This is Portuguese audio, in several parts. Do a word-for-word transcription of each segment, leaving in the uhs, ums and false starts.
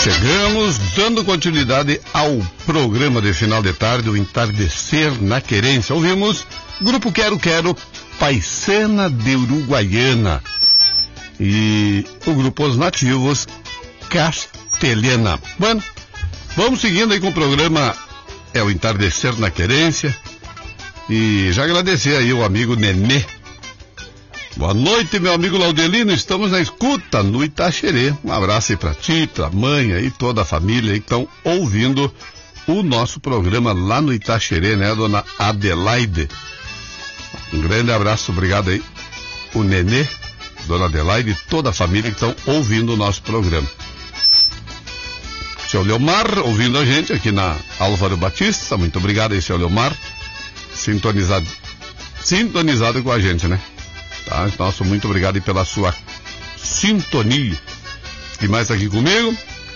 Chegamos dando continuidade ao programa de final de tarde, o Entardecer na Querência. Ouvimos Grupo Quero Quero, Paisana de Uruguaiana. E o Grupo Os Nativos, Castelhana. Bueno, vamos seguindo aí com o programa, é o Entardecer na Querência. E já agradecer aí o amigo Nenê. Boa noite, meu amigo Laudelino, estamos na escuta no Itaxerê. Um abraço aí pra ti, pra mãe aí, toda a família aí que estão ouvindo o nosso programa lá no Itaxerê, né, dona Adelaide? Um grande abraço, obrigado aí, o Nenê, dona Adelaide e toda a família que estão ouvindo o nosso programa. Seu Leomar, ouvindo a gente aqui na Álvaro Batista, muito obrigado aí, seu Leomar, sintonizado, sintonizado com a gente, né? Tá, nosso muito obrigado aí pela sua sintonia. E mais aqui comigo,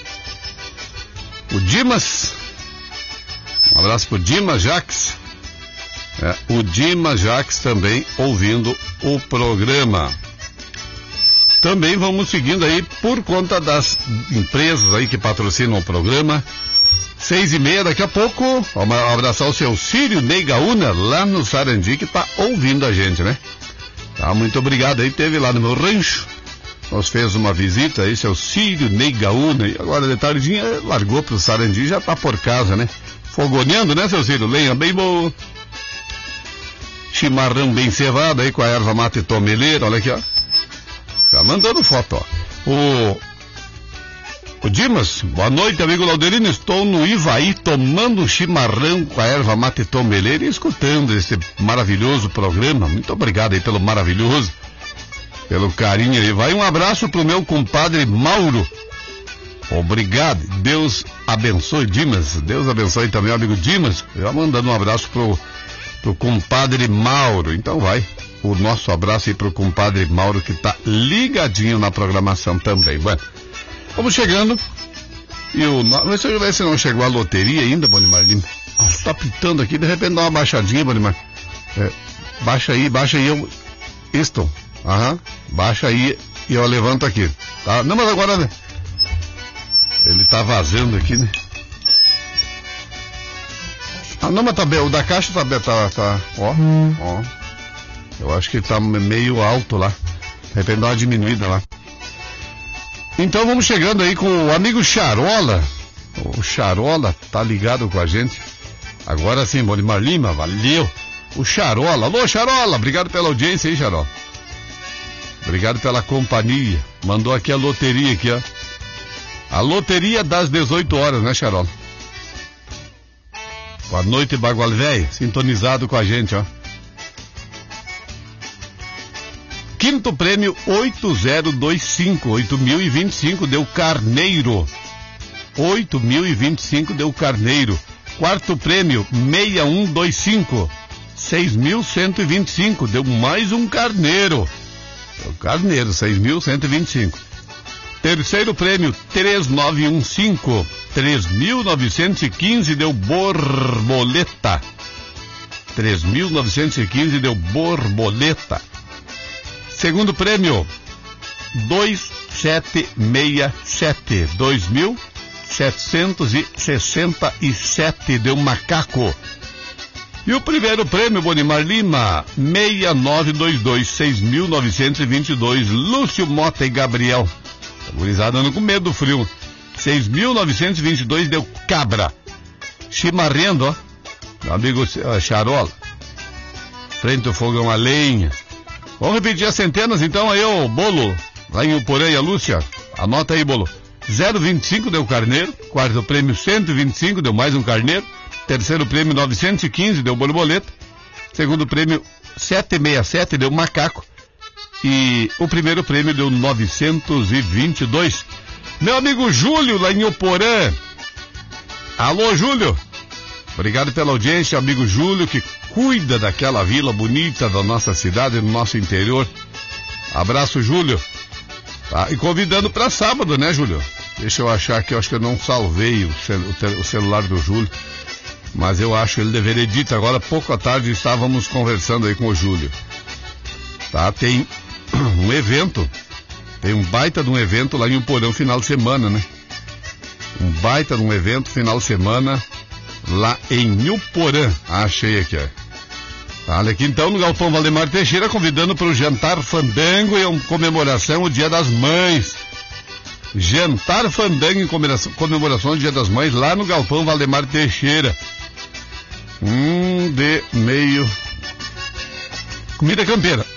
o Dimas. Um abraço pro Dimas Jaques. É, o Dimas Jaques também ouvindo o programa. Também vamos seguindo aí por conta das empresas aí que patrocinam o programa. Seis e meia, daqui a pouco, vamos abraçar o seu Círio Neigaúna lá no Sarandi, que tá ouvindo a gente, né? Tá, muito obrigado aí, teve lá no meu rancho, nos fez uma visita aí, seu Círio Neigaúna, e agora de tardinha largou pro Sarandi, já tá por casa, né? Fogoneando, né, seu Círio? Lenha bem boa, chimarrão bem cevado aí com a erva mate tomeleira, olha aqui, ó. Tá mandando foto, ó. O, o Dimas, boa noite, amigo Laudelino, estou no Ivaí tomando um chimarrão com a erva mate tomeleira e escutando esse maravilhoso programa. Muito obrigado aí pelo maravilhoso, pelo carinho aí. Vai um abraço pro meu compadre Mauro. Obrigado, Deus abençoe, Dimas. Deus abençoe também o amigo Dimas. Já mandando um abraço pro, pro compadre Mauro. Então vai o nosso abraço aí pro compadre Mauro, que tá ligadinho na programação também. Bueno, vamos chegando. E o. Deixa eu ver se não chegou a loteria ainda, Bonimar Lima. Tá pitando aqui, de repente dá uma baixadinha, Bonimar. É, baixa aí, baixa aí. Eu. Isto. Aham. Baixa aí e eu levanto aqui. Tá? Não, mas agora, né? Ele tá vazando aqui, né? Ah, não, mas tá bem. O da caixa tá bem. Tá, tá, ó, hum. ó. Eu acho que tá meio alto lá. De repente dá uma diminuída lá. Então vamos chegando aí com o amigo Charola. O Charola tá ligado com a gente. Agora sim, Bonimar Lima, valeu. O Charola, alô Charola, obrigado pela audiência aí, Charola. Obrigado pela companhia. Mandou aqui a loteria aqui, ó. A loteria das dezoito horas, né, Charola? Boa noite, Bagual Velho, sintonizado com a gente, ó. Quinto prêmio oito zero dois cinco, oito mil e vinte e cinco deu Carneiro. oito mil e vinte e cinco deu Carneiro. Quarto prêmio seis um dois cinco, seis mil cento e vinte e cinco deu mais um Carneiro. Deu Carneiro, seis mil cento e vinte e cinco. Terceiro prêmio três nove um cinco, três mil novecentos e quinze deu Borboleta. três mil novecentos e quinze deu Borboleta. Segundo prêmio, dois sete seis sete, dois mil setecentos e sessenta e sete deu Macaco. E o primeiro prêmio, Bonimar Lima, seis nove dois dois, seis mil novecentos e vinte e dois, Lúcio Mota e Gabriel. A gurizada andando com medo do frio. seis mil novecentos e vinte e dois deu Cabra. Chimarrendo, ó, meu amigo Charola. Frente ao fogão a lenha. Vamos repetir as centenas então aí, ô Bolo, lá em Uporã e a Lúcia, anota aí, Bolo. zero vinte e cinco deu Carneiro, quarto prêmio cento e vinte e cinco deu mais um Carneiro, terceiro prêmio novecentos e quinze deu Borboleta, segundo prêmio setecentos e sessenta e sete deu Macaco e o primeiro prêmio deu novecentos e vinte e dois. Meu amigo Júlio, lá em Uporã. Alô, Júlio. Obrigado pela audiência, amigo Júlio, que cuida daquela vila bonita da nossa cidade, no nosso interior. Abraço, Júlio. Tá, e convidando para sábado, né, Júlio? Deixa eu achar aqui, eu acho que eu não salvei o, cel o celular do Júlio, mas eu acho que ele deveria editar. Agora, pouco à tarde, estávamos conversando aí com o Júlio. Tá, tem um evento, tem um baita de um evento lá em Uporã, final de semana, né? Um baita num evento final de semana lá em Nilporã. Achei aqui, ó. Olha aqui então no Galpão Valdemar Teixeira, convidando para o jantar fandango em comemoração ao Dia das Mães. Jantar fandango em comemoração, comemoração do Dia das Mães lá no Galpão Valdemar Teixeira. Um de meio. Comida campeira.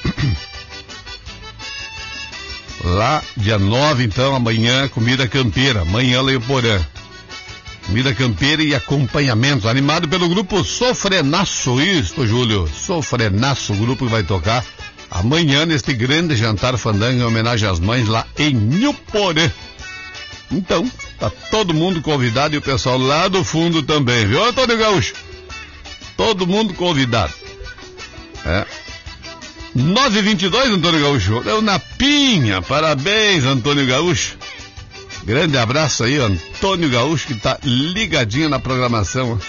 Lá, dia nove, então, amanhã, comida campeira. Amanhã, Leiporã. Comida campeira e acompanhamento. Animado pelo grupo Sofrenaço. Isso, Júlio. Sofrenaço, o grupo que vai tocar amanhã neste grande jantar fandango em homenagem às mães lá em Nilporã. Então, tá todo mundo convidado e o pessoal lá do fundo também, viu, Antônio Gaúcho? Todo mundo convidado. É. nove e vinte e dois, Antônio Gaúcho. Deu na pinha. Parabéns, Antônio Gaúcho. Grande abraço aí, Antônio Gaúcho, que tá ligadinho na programação.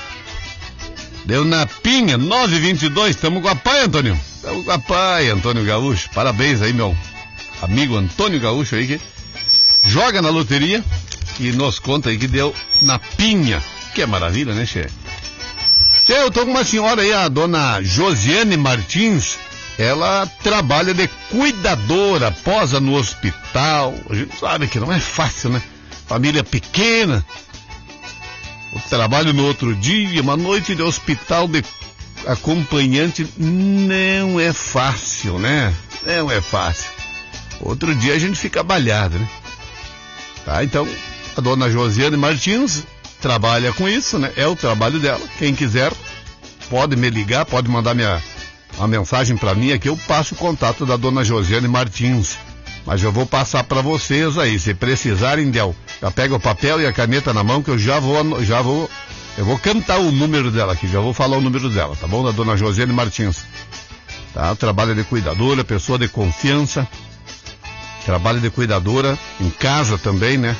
Deu na pinha, nove e vinte e dois. Tamo com a pai, Antônio. Tamo com a pai, Antônio Gaúcho. Parabéns aí, meu amigo Antônio Gaúcho aí, que joga na loteria e nos conta aí que deu na pinha. Que maravilha, né, Che? Che, eu tô com uma senhora aí, a dona Josiane Martins. Ela trabalha de cuidadora, posa no hospital. A gente sabe que não é fácil, né? Família pequena. O trabalho no outro dia, uma noite de hospital de acompanhante não é fácil, né? Não é fácil. Outro dia a gente fica abalhado, né? Tá, então, a dona Josiane Martins trabalha com isso, né? É o trabalho dela. Quem quiser pode me ligar, pode mandar minha... uma mensagem para mim aqui, eu passo o contato da dona Josiane Martins. Mas eu vou passar para vocês aí, se precisarem, Del, já pega o papel e a caneta na mão que eu já vou, já vou, eu vou cantar o número dela aqui, já vou falar o número dela, tá bom? Da dona Josiane Martins. Tá? Trabalha de cuidadora, pessoa de confiança, trabalha de cuidadora em casa também, né?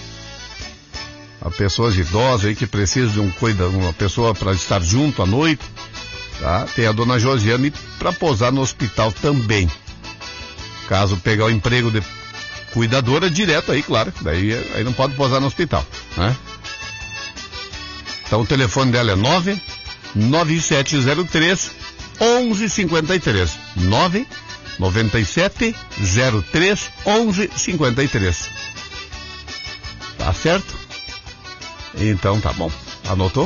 Há pessoas idosas aí que precisam de um cuida, uma pessoa para estar junto à noite. Tá? Tem a dona Josiane para posar no hospital também. Caso pegar o emprego de cuidadora direto aí, claro, daí aí não pode posar no hospital, né? Então o telefone dela é nove nove sete zero três onze cinquenta e três. nove nove sete zero três onze cinquenta e três. Tá certo? Então tá bom. Anotou?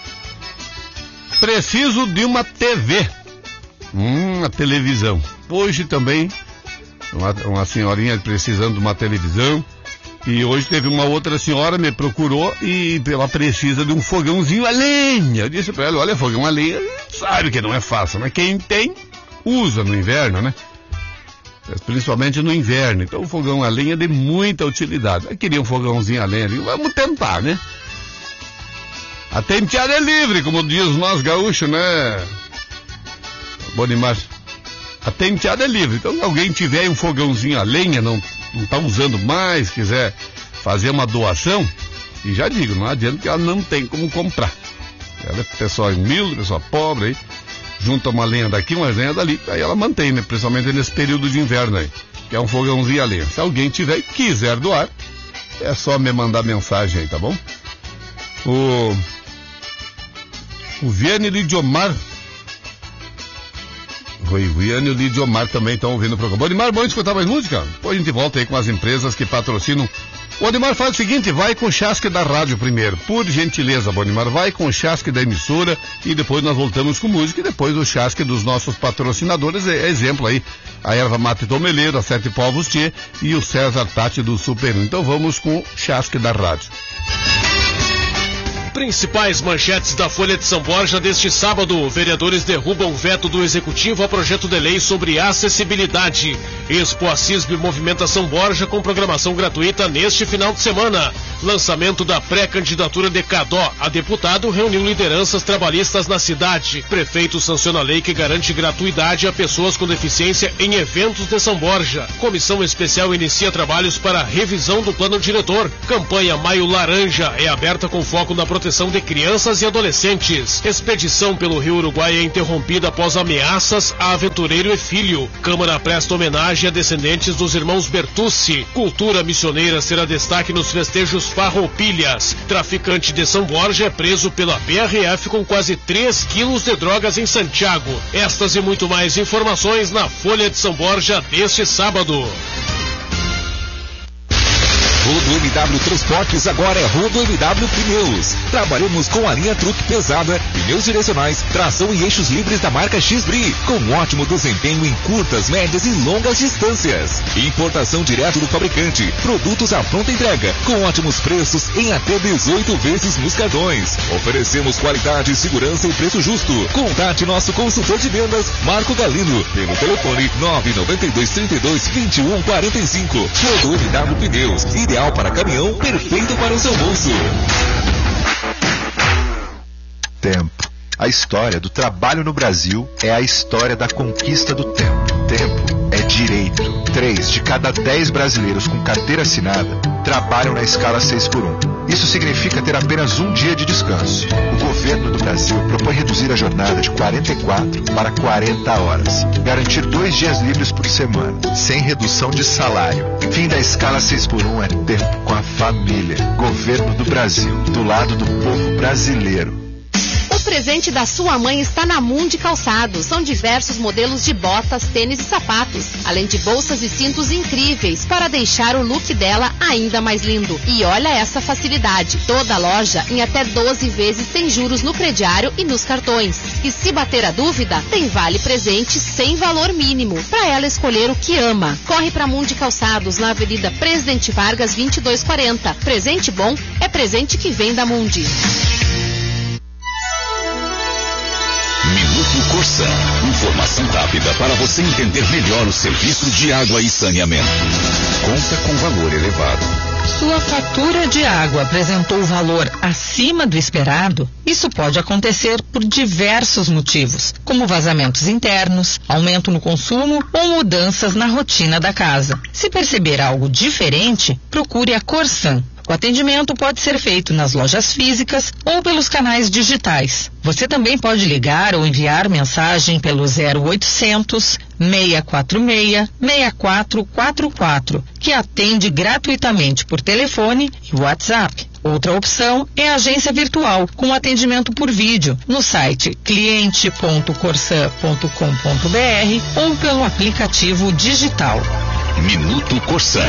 Preciso de uma T V. Hum, uma televisão. Hoje também, uma, uma senhorinha precisando de uma televisão. E hoje teve uma outra senhora me procurou e ela precisa de um fogãozinho a lenha. Eu disse pra ela, olha, fogão a lenha, sabe que não é fácil, mas quem tem, usa no inverno, né? Principalmente no inverno. Então o fogão a lenha é de muita utilidade. Eu queria um fogãozinho a lenha ali, vamos tentar, né? A tenteada é livre, como diz nós gaúchos, né? Bonimar. A tenteada é livre. Então, se alguém tiver um fogãozinho a lenha, não, não tá usando mais, quiser fazer uma doação, e já digo, não adianta que ela não tem como comprar. Ela é pessoa humilde, pessoa pobre, aí, junta uma lenha daqui, uma lenha dali, aí ela mantém, né? Principalmente nesse período de inverno aí, que é um fogãozinho a lenha. Se alguém tiver e quiser doar, é só me mandar mensagem aí, tá bom? O... O Viane Lidiomar. O Viane e o Lidiomar também estão ouvindo o programa. O Ademar, vamos escutar mais música? Depois a gente volta aí com as empresas que patrocinam. O Ademar faz o seguinte, vai com o chasque da rádio primeiro. Por gentileza, Ademar, vai com o chasque da emissora e depois nós voltamos com música e depois o chasque dos nossos patrocinadores. É exemplo aí, a Erva Mate Tomeleiro, a Sete Povos Tchê e o César Tati do Super um. Então vamos com o chasque da rádio. Principais manchetes da Folha de São Borja deste sábado. Vereadores derrubam veto do Executivo ao projeto de lei sobre acessibilidade. Expo Assisb movimenta São Borja com programação gratuita neste final de semana. Lançamento da pré-candidatura de Cadó a deputado reuniu lideranças trabalhistas na cidade. Prefeito sanciona a lei que garante gratuidade a pessoas com deficiência em eventos de São Borja. Comissão especial inicia trabalhos para revisão do plano diretor. Campanha Maio Laranja é aberta com foco na proteção proteção de crianças e adolescentes. Expedição pelo Rio Uruguai é interrompida após ameaças a aventureiro e filho. Câmara presta homenagem a descendentes dos irmãos Bertucci. Cultura missioneira será destaque nos festejos Farroupilhas. Traficante de São Borja é preso pela P R F com quase três quilos de drogas em Santiago. Estas e muito mais informações na Folha de São Borja deste sábado. Rodo M W Transportes agora é Rodo M W Pneus. Trabalhamos com a linha truque pesada, pneus direcionais, tração e eixos livres da marca X-Bri, com ótimo desempenho em curtas, médias e longas distâncias. Importação direto do fabricante, produtos à pronta entrega, com ótimos preços em até dezoito vezes nos cartões. Oferecemos qualidade, segurança e preço justo. Contate nosso consultor de vendas, Marco Galino, pelo telefone nove nove dois, trinta e dois, vinte e um, quarenta e cinco. Rodo M W Pneus, ideal para caminhão, perfeito para o seu bolso. Tempo. A história do trabalho no Brasil é a história da conquista do tempo. Tempo é direito. Três de cada dez brasileiros com carteira assinada trabalham na escala seis por um. Isso significa ter apenas um dia de descanso. O governo do Brasil propõe reduzir a jornada de quarenta e quatro para quarenta horas. Garantir dois dias livres por semana, sem redução de salário. Fim da escala seis por um é tempo com a família. Governo do Brasil, do lado do povo brasileiro. O presente da sua mãe está na Mundi Calçados. São diversos modelos de botas, tênis e sapatos, além de bolsas e cintos incríveis para deixar o look dela ainda mais lindo. E olha essa facilidade, toda a loja em até doze vezes sem juros no crediário e nos cartões. E se bater a dúvida, tem vale presente sem valor mínimo, para ela escolher o que ama. Corre para Mundi Calçados, na Avenida Presidente Vargas vinte e dois quarenta. Presente bom é presente que vem da Mundi. Minuto Corsã. Informação rápida para você entender melhor o serviço de água e saneamento. Conta com valor elevado. Sua fatura de água apresentou valor acima do esperado? Isso pode acontecer por diversos motivos, como vazamentos internos, aumento no consumo ou mudanças na rotina da casa. Se perceber algo diferente, procure a Corsã. O atendimento pode ser feito nas lojas físicas ou pelos canais digitais. Você também pode ligar ou enviar mensagem pelo zero oitocentos, seis quatro seis, seis quatro quatro quatro, que atende gratuitamente por telefone e WhatsApp. Outra opção é a agência virtual, com atendimento por vídeo, no site cliente ponto corsã ponto com ponto br ou pelo aplicativo digital. Minuto Corsã.